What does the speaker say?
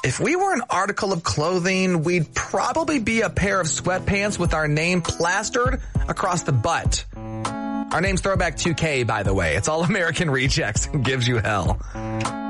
If we were an article of clothing, we'd probably be a pair of sweatpants with our name plastered across the butt. Our name's Throwback 2K, by the way. It's all American Rejects and gives you hell.